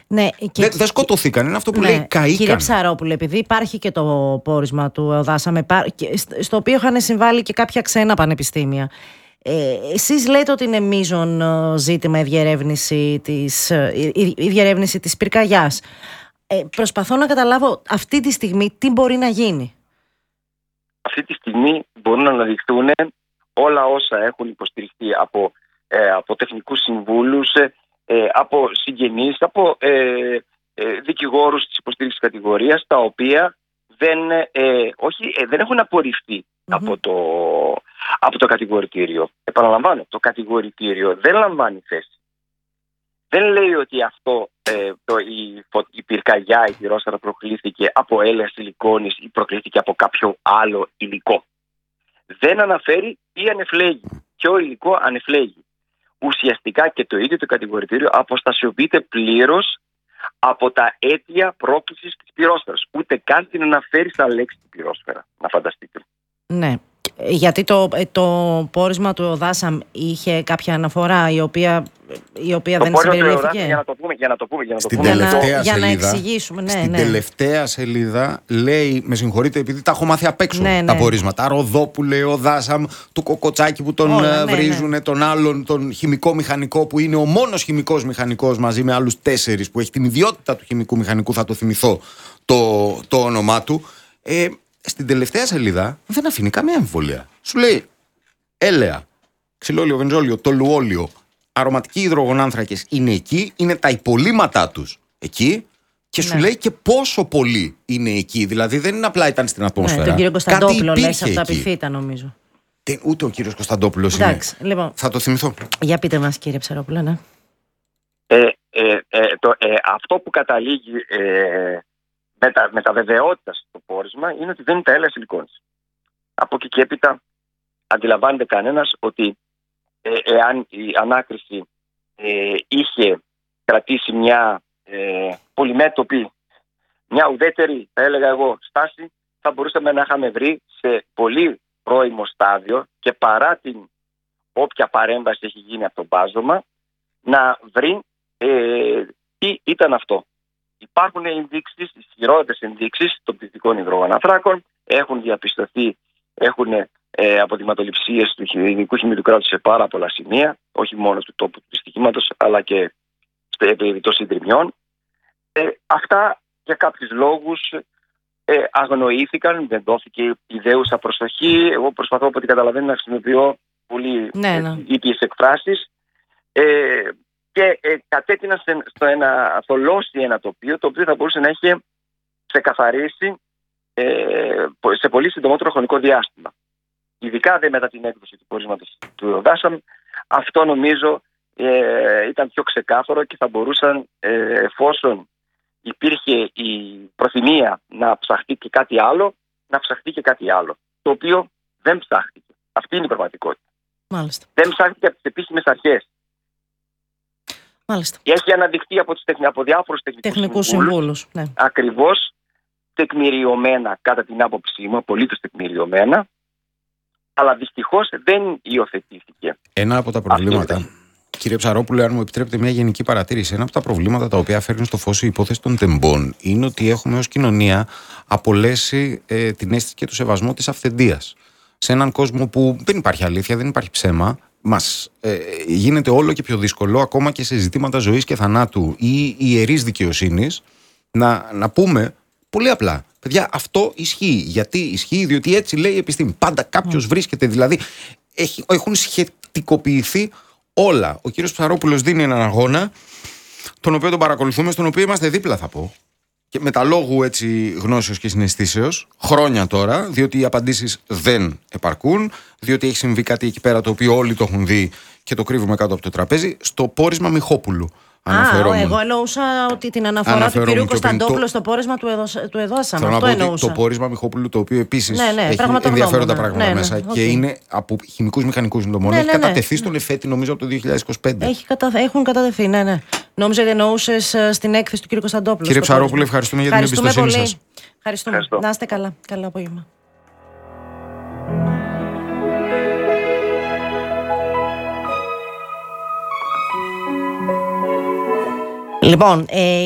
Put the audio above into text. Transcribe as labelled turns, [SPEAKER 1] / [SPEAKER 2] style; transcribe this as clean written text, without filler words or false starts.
[SPEAKER 1] Ναι,
[SPEAKER 2] δεν σκοτωθήκαν, είναι αυτό που λέει καήκαν.
[SPEAKER 1] Κύριε Ψαρόπουλε, επειδή υπάρχει και το πόρισμα του ΕΟΔΑΣΑΜ, στο οποίο είχαν συμβάλει και κάποια ξένα πανεπιστήμια, εσείς λέτε ότι είναι μείζον ζήτημα η διερεύνηση της πυρκαγιάς. Προσπαθώ να καταλάβω αυτή τη στιγμή τι μπορεί να γίνει.
[SPEAKER 3] Αυτή τη στιγμή μπορούν να αναδειχθούν όλα όσα έχουν υποστηριχθεί από τεχνικούς συμβούλους, από συγγενείς, από δικηγόρους της υποστήριξης κατηγορίας, τα οποία δεν έχουν απορριφθεί από το κατηγορητήριο. Επαναλαμβάνω, το κατηγορητήριο δεν λαμβάνει θέση. Δεν λέει ότι αυτό η πυρκαγιά, η πυρόσφαιρα προκλήθηκε από έλαια σιλικόνης ή προκλήθηκε από κάποιο άλλο υλικό. Δεν αναφέρει τι ανεφλέγει, ποιο υλικό ανεφλέγει. Ουσιαστικά και το ίδιο το κατηγορητήριο αποστασιοποιείται πλήρως από τα αίτια πρόκλησης της πυρόσφαιρας. Ούτε καν την αναφέρει στα λέξη την πυρόσφαιρα, να φανταστείτε.
[SPEAKER 1] Ναι. Γιατί το πόρισμα του ΕΟΔΑΣΑΜ είχε κάποια αναφορά η οποία δεν συμπεριλήφθηκε. Για να εξηγήσουμε.
[SPEAKER 2] Στην τελευταία σελίδα λέει, με συγχωρείτε επειδή τα έχω μάθει απ' έξω τα πορίσματα. Ροδόπουλε, ΕΟΔΑΣΑΜ, του Κοκοτσάκη που τον βρίζουν, τον άλλον, τον χημικό μηχανικό που είναι ο μόνος χημικός μηχανικός μαζί με άλλους 4 που έχει την ιδιότητα του χημικού μηχανικού, θα το θυμηθώ το όνομά του. Στην τελευταία σελίδα δεν αφήνει καμία αμφιβολία. Σου λέει έλαια, ξυλόλιο, βενζόλιο, τολουόλιο, αρωματικοί υδρογονάνθρακες είναι εκεί, είναι τα υπολείμματά τους εκεί και σου λέει και πόσο πολύ είναι εκεί. Δηλαδή δεν είναι απλά ήταν στην ατμόσφαιρα.
[SPEAKER 1] Τον κύριο Κωνσταντόπουλο λες από τα Πιφύτα νομίζω.
[SPEAKER 2] Ούτε ο κύριος Κωνσταντόπουλος είναι.
[SPEAKER 1] Λοιπόν,
[SPEAKER 2] θα το θυμηθώ.
[SPEAKER 1] Για πείτε μας κύριε Ψαρόπουλο, ναι.
[SPEAKER 3] Αυτό που καταλήγει με τα βεβαιότητα στο πόρισμα είναι ότι δεν είναι τα έλαια σιλικόνης. Από εκεί και έπειτα αντιλαμβάνεται κανένας ότι εάν η ανάκριση είχε κρατήσει μια πολυμέτωπη, μια ουδέτερη, θα έλεγα εγώ, στάση, θα μπορούσαμε να είχαμε βρει σε πολύ πρώιμο στάδιο και παρά την όποια παρέμβαση έχει γίνει από το μπάζωμα, να βρει τι ήταν αυτό. Υπάρχουν ενδείξεις, ισχυρότερες ενδείξεις των πτυτικών υδρογονανθράκων, έχουν διαπιστωθεί, έχουν αποδηματοληψίες του ειδικού χημικού κράτους σε πάρα πολλά σημεία, όχι μόνο του τόπου του δυστυχήματος, αλλά και των συντριμιών. Αυτά για κάποιους λόγους αγνοήθηκαν, δεν δόθηκε ιδέουσα προσοχή. Εγώ προσπαθώ από ό,τι καταλαβαίνω να χρησιμοποιώ πολύ ήπιες εκφράσεις. Και κατέτειναν στο θολώσει ένα τοπίο, το οποίο θα μπορούσε να έχει ξεκαθαρίσει σε πολύ συντομότερο χρονικό διάστημα. Ειδικά δε μετά την έκδοση του πορίσματος του ΕΟΔΑΣΑΜ, αυτό νομίζω ήταν πιο ξεκάθαρο και θα μπορούσαν, εφόσον υπήρχε η προθυμία να ψαχτεί και κάτι άλλο, να ψαχτεί και κάτι άλλο, το οποίο δεν ψάχτηκε. Αυτή είναι η πραγματικότητα.
[SPEAKER 1] Μάλιστα.
[SPEAKER 3] Δεν ψάχτηκε από τις επίσημες αρχές.
[SPEAKER 1] Μάλιστα.
[SPEAKER 3] Έχει αναδειχθεί από διάφορους τεχνικούς συμβούλους.
[SPEAKER 1] Ναι.
[SPEAKER 3] Ακριβώς τεκμηριωμένα, κατά την άποψή μου, απολύτως τεκμηριωμένα, αλλά δυστυχώς δεν υιοθετήθηκε.
[SPEAKER 2] Ένα από τα προβλήματα, κύριε Ψαρόπουλε, αν μου επιτρέπετε μια γενική παρατήρηση, ένα από τα προβλήματα τα οποία φέρνει στο φως η υπόθεση των τεμπών είναι ότι έχουμε ως κοινωνία απολέσει την αίσθηση και το σεβασμό της αυθεντίας. Σε έναν κόσμο που δεν υπάρχει αλήθεια, δεν υπάρχει ψέμα, μας γίνεται όλο και πιο δύσκολο, ακόμα και σε ζητήματα ζωής και θανάτου ή ιερής δικαιοσύνης, να πούμε πολύ απλά, παιδιά, αυτό ισχύει. Γιατί ισχύει? Διότι έτσι λέει η επιστήμη. Πάντα κάποιος βρίσκεται, δηλαδή έχουν σχετικοποιηθεί όλα. Ο κύριος Ψαρόπουλος δίνει έναν αγώνα, τον οποίο τον παρακολουθούμε, στον οποίο είμαστε δίπλα, θα πω. Και με τα λόγου έτσι γνώσεως και συναισθήσεως, χρόνια τώρα, διότι οι απαντήσεις δεν επαρκούν, διότι έχει συμβεί κάτι εκεί πέρα το οποίο όλοι το έχουν δει και το κρύβουμε κάτω από το τραπέζι, στο πόρισμα Μιχόπουλου.
[SPEAKER 1] Εγώ εννοούσα ότι την αναφορά του κυρίου Κωνσταντόπουλου στο πόρισμα του ΕΟΔΑΣΑΜ. Αυτό εννοούσα.
[SPEAKER 2] Το πόρισμα Μιχόπουλου, το οποίο επίσης έχει ενδιαφέροντα πράγματα μέσα και είναι από χημικούς μηχανικούς μόνο. Έχει κατατεθεί στον ΕΦΕΤΗ νομίζω από το 2025.
[SPEAKER 1] Έχουν κατατεθεί, ναι. Νόμιζα ότι εννοούσες στην έκθεση του κυρίου Κωνσταντόπουλου.
[SPEAKER 2] Κύριε Ψαρόπουλε, ευχαριστούμε για την εμπιστοσύνη σας.
[SPEAKER 1] Ευχαριστούμε. Να είστε καλά. Καλό απόγευμα. Λοιπόν,